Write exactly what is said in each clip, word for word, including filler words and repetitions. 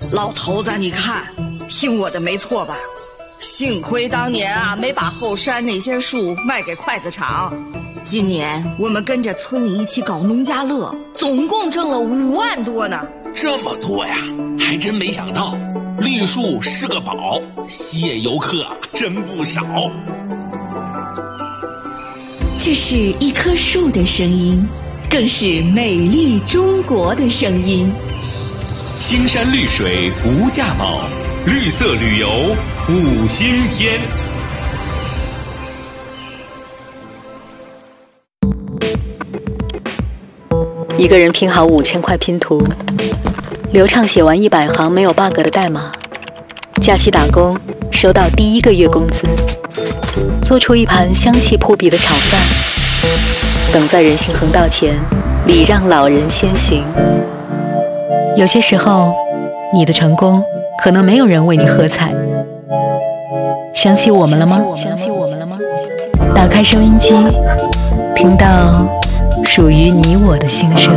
老头子，你看，听我的没错吧？幸亏当年啊，没把后山那些树卖给筷子厂。今年我们跟着村里一起搞农家乐，总共挣了五万多呢。 这么多呀，还真没想到，绿树是个宝，吸引游客真不少。 这是一棵树的声音，更是美丽中国的声音。 青山绿水无价宝，绿色旅游五星天。 一个人拼好五千块拼图，流畅写完一百行没有 bug 的代码，假期打工收到第一个月工资，做出一盘香气扑鼻的炒饭，等在人行横道前礼让老人先行。有些时候，你的成功可能没有人为你喝彩。想起我们了吗？想起我们了吗？打开收音机，听到属于你我的心声。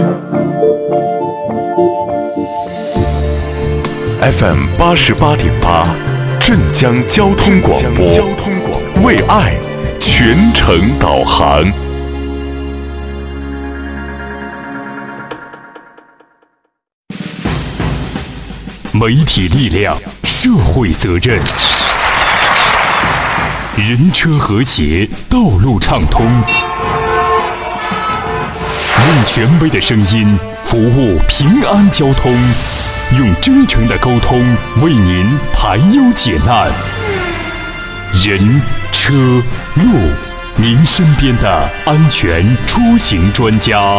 F M 八十八点八，镇江交通广播，为爱全程导航。媒体力量，社会责任，人车和谐，道路畅通。用权威的声音服务平安交通，用真诚的沟通为您排忧解难。人车路，您身边的安全出行专家。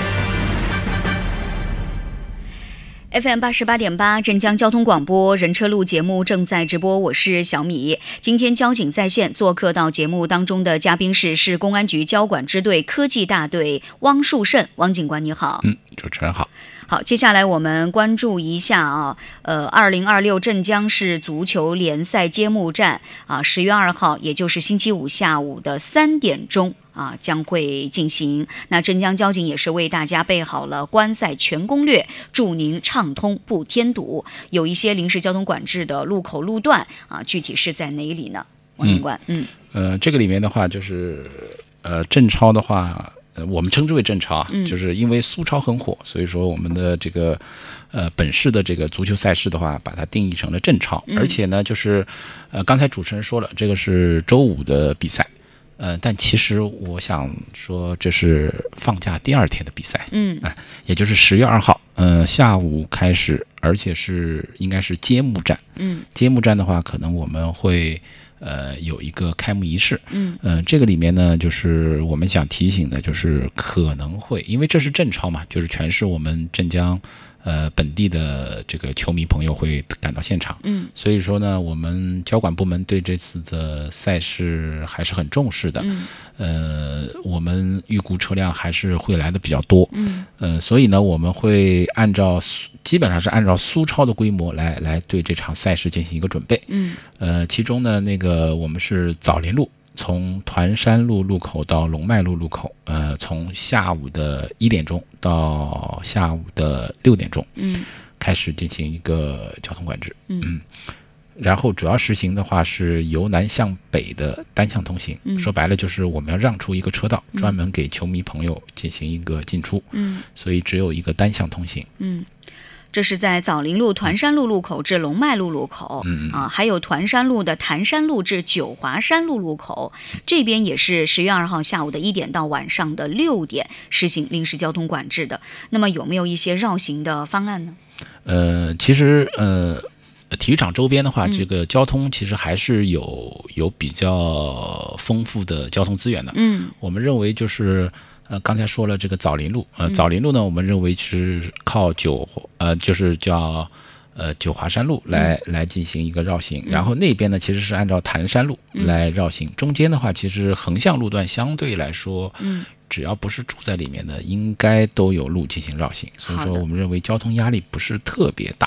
F M 八十八点八，镇江交通广播人车路节目正在直播，我是小米。今天交警在线做客到节目当中的嘉宾是市公安局交管支队科技大队汪树胜，汪警官你好。 嗯，主持人好。 好，接下来我们关注一下啊，呃，二零二六镇江市足球联赛揭幕战啊，十月二号，也就是星期五下午的三点钟。啊，将会进行。那镇江交警也是为大家备好了观赛全攻略，祝您畅通不添堵。有一些临时交通管制的路口路段啊，具体是在哪里呢？王警官，嗯， 嗯呃，这个里面的话就是呃，镇超的话，呃，我们称之为镇超啊，嗯、就是因为苏超很火，所以说我们的这个呃本市的这个足球赛事的话，把它定义成了镇超，嗯、而且呢，就是呃，刚才主持人说了，这个是周五的比赛。呃，但其实我想说，这是放假第二天的比赛，嗯，啊，也就是十月二号，呃，下午开始，而且是应该是揭幕战，嗯，揭幕战的话，可能我们会呃有一个开幕仪式，嗯，呃，这个里面呢，就是我们想提醒的，就是可能会，因为这是镇超嘛，就是全是我们镇江。呃，本地的这个球迷朋友会赶到现场，嗯，所以说呢，我们交管部门对这次的赛事还是很重视的，嗯，呃，我们预估车辆还是会来的比较多，嗯，呃，所以呢，我们会按照基本上是按照苏超的规模来来对这场赛事进行一个准备，嗯，呃，其中呢，那个我们是枣林路。从团山路路口到龙脉路路口，呃，从下午的一点钟到下午的六点钟，嗯，开始进行一个交通管制，嗯，嗯然后主要实行的话是由南向北的单向通行，嗯、说白了就是我们要让出一个车道，嗯、专门给球迷朋友进行一个进出，嗯，所以只有一个单向通行，嗯。 这是在枣林路团山路路口至龙脉路路口，嗯啊，还有团山路的潭山路至九华山路路口，这边也是十月二号下午的一点到晚上的六点实行临时交通管制的。那么有没有一些绕行的方案呢？ 呃，其实呃，体育场周边的话，嗯、这个交通其实还是有有比较丰富的交通资源的。嗯，我们认为就是。呃，刚才说了这个枣林路，呃，枣林路呢，我们认为是靠九，呃，就是叫呃九华山路来、嗯、来进行一个绕行，然后那边呢其实是按照潭山路来绕行，嗯、中间的话其实横向路段相对来说，嗯，只要不是住在里面的，应该都有路进行绕行，所以说我们认为交通压力不是特别大。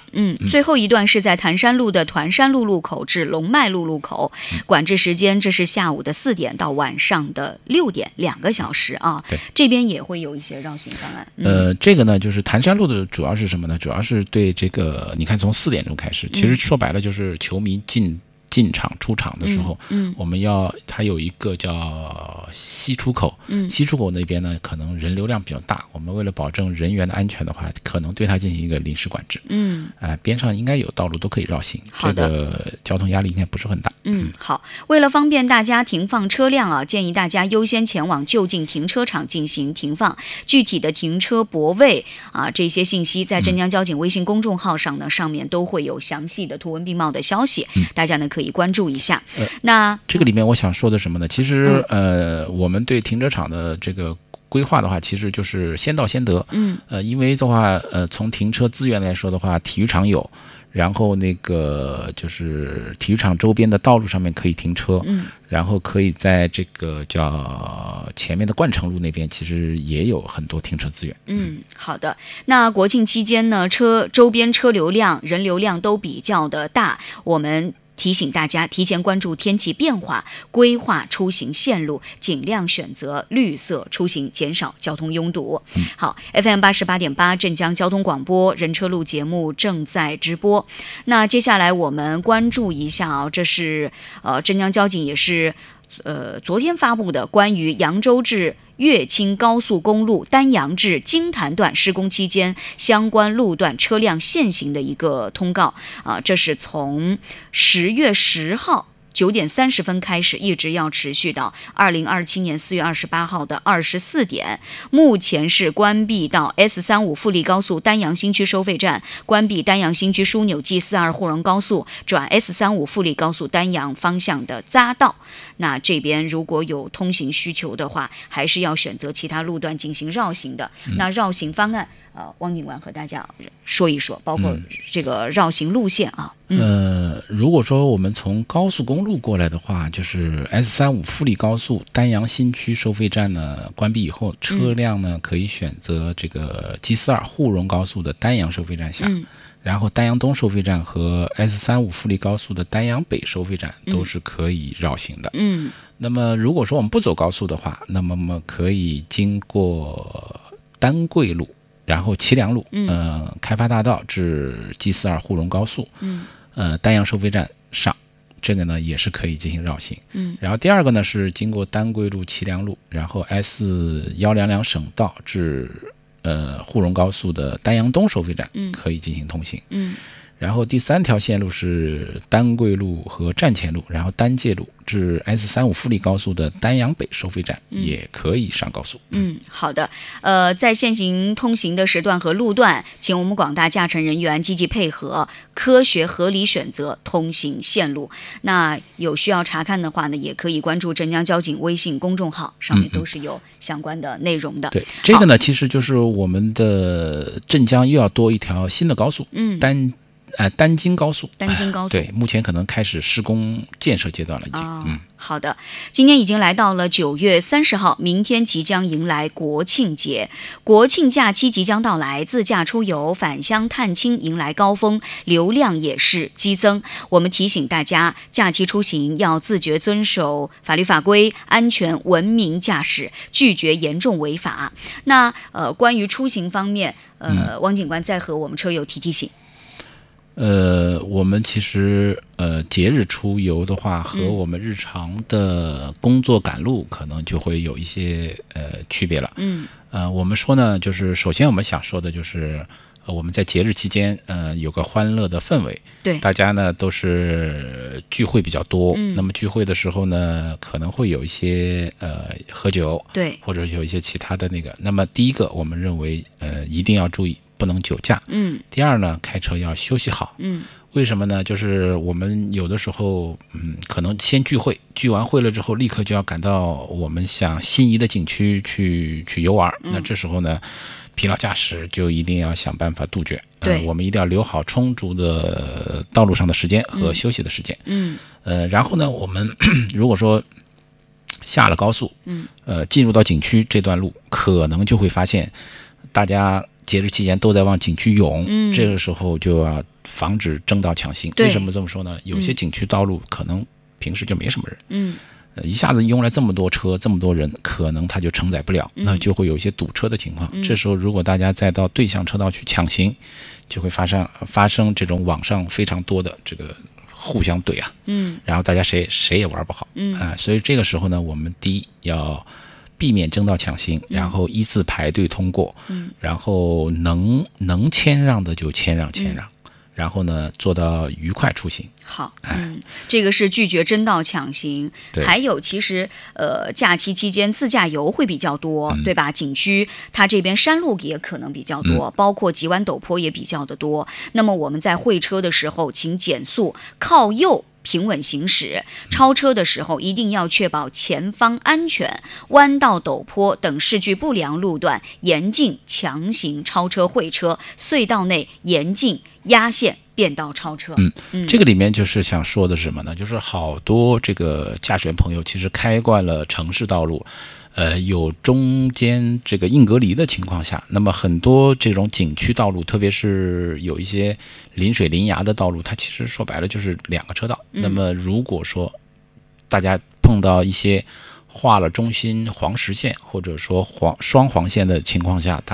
嗯，最后一段是在潭山路的团山路路口至龙脉路路口，嗯、管制时间这是下午的四点到晚上的六点，两个小时啊。 对， 这边也会有一些绕行方案。嗯、 呃，这个呢，就是潭山路的主要是什么呢？主要是对这个，你看从四点钟开始，其实说白了就是球迷进。进场出场的时候，嗯，嗯我们要它有一个叫西出口，嗯，西出口那边呢，可能人流量比较大，我们为了保证人员的安全的话，可能对它进行一个临时管制，嗯，哎、呃，边上应该有道路都可以绕行，这个交通压力应该不是很大， 嗯，好，为了方便大家停放车辆啊，建议大家优先前往就近停车场进行停放，具体的停车泊位啊，这些信息在镇江交警微信公众号上呢，上面都会有详细的图文并茂的消息，嗯、大家呢可以。可以关注一下。呃、那这个里面我想说的什么呢？其实、嗯、呃，我们对停车场的这个规划的话，其实就是先到先得。嗯，呃，因为的话，呃，从停车资源来说的话，体育场有，然后那个就是体育场周边的道路上面可以停车。嗯，然后可以在这个叫前面的冠城路那边，其实也有很多停车资源。 嗯，好的。那国庆期间呢，车周边车流量、人流量都比较的大，我们提醒大家提前关注天气变化，规划出行线路，尽量选择绿色出行，减少交通拥堵。嗯、好 ，F M 八十八点八镇江交通广播人车路节目正在直播。那接下来我们关注一下啊，这是呃镇江交警也是呃昨天发布的关于扬州至乐清高速公路丹阳至金坛段施工期间相关路段车辆限行的一个通告啊，这是从十月十号九点三十分开始，一直要持续到二零二七年四月二十八号的二十四点。目前是关闭到 S 三五 富力高速丹阳新区收费站，关闭丹阳新区枢纽 G 四二沪蓉高速转 S 三五 富力高速丹阳方向的匝道。那这边如果有通行需求的话，还是要选择其他路段进行绕行的。嗯、那绕行方案，呃，汪警官和大家说一说，包括这个绕行路线啊。 嗯、呃，如果说我们从高速公路过来的话，就是 S 三五 富力高速丹阳新区收费站呢关闭以后，车辆呢、嗯、可以选择这个 G 四二沪蓉高速的丹阳收费站下。嗯，然后丹阳东收费站和 S 三五 富力高速的丹阳北收费站都是可以绕行的。嗯，那么如果说我们不走高速的话，那么我们可以经过丹桂路，然后齐梁路，嗯、呃，开发大道至 G 四二沪蓉高速，嗯，呃，丹阳收费站上，这个呢也是可以进行绕行。嗯，然后第二个呢是经过丹桂路、齐梁路，然后 S 一二两省道至呃，沪蓉高速的丹阳东收费站可以进行通行。嗯，然后第三条线路是丹桂路和站前路，然后丹界路至 S 三五 富力高速的丹阳北收费站也可以上高速。 嗯，好的。呃，在现行通行的时段和路段，请我们广大驾乘人员积极配合，科学合理选择通行线路。那有需要查看的话呢，也可以关注镇江交警微信公众号，上面都是有相关的内容的。 嗯、对，这个呢，其实就是我们的镇江又要多一条新的高速，嗯，丹。呃，丹京高速， 丹京高速、 哎、对，目前可能开始施工建设阶段了，已经。 哦、嗯，好的。今天已经来到了九月三十号，明天即将迎来国庆节，国庆假期即将到来，自驾出游、返乡探亲迎来高峰，流量也是激增。我们提醒大家，假期出行要自觉遵守法律法规，安全文明驾驶，拒绝严重违法。那呃，关于出行方面，呃，嗯、汪警官再和我们车友提提醒。 呃，我们其实呃节日出游的话，和我们日常的工作赶路可能就会有一些呃区别了。嗯，呃，我们说呢，就是首先我们想说的就是，呃、我们在节日期间，呃，有个欢乐的氛围。 对， 大家呢都是聚会比较多。嗯，那么聚会的时候呢，可能会有一些呃喝酒， 对， 或者有一些其他的那个。那么第一个，我们认为呃一定要注意。不能酒驾。嗯。第二呢，开车要休息好。嗯。为什么呢？就是我们有的时候，嗯，可能先聚会，聚完会了之后，立刻就要赶到我们想心仪的景区去去游玩。嗯。那这时候呢，疲劳驾驶就一定要想办法杜绝。 对。 呃、我们一定要留好充足的道路上的时间和休息的时间。嗯。呃，然后呢，我们如果说下了高速，嗯，呃，进入到景区这段路，可能就会发现大家节日期间都在往景区涌， 嗯， 这个时候就要防止争道抢行。为什么这么说呢？有些景区道路可能平时就没什么人， 嗯， 呃、一下子涌来这么多车，这么多人，可能它就承载不了， 嗯、 那就会有一些堵车的情况。 嗯、 这时候如果大家再到对向车道去抢行，就会发生发生这种网上非常多的这个互相怼啊， 嗯， 然后大家谁谁也玩不好， 嗯啊、呃，所以这个时候呢，我们第一要避免争道抢行，然后依次排队通过， 嗯， 然后能能谦让的就谦让谦让。嗯，然后呢，做到愉快出行。 好，嗯，这个是拒绝争道抢行。还有，其实呃，假期期间自驾游会比较多，嗯、对吧？景区它这边山路也可能比较多，嗯、包括急弯陡坡也比较的多。那么我们在会车的时候，请减速，靠右平稳行驶。超车的时候一定要确保前方安全，弯道陡坡等视距不良路段严禁强行超车会车，隧道内严禁压线变道超车。 嗯，嗯这个里面就是想说的是什么呢？就是好多这个驾驶员朋友其实开惯了城市道路，呃，有中间这个硬隔离的情况下，那么很多这种景区道路，特别是有一些临水临崖的道路，它其实说白了就是两个车道。嗯、那么如果说大家碰到一些画了中心黄实线或者说黄双黄线的情况下，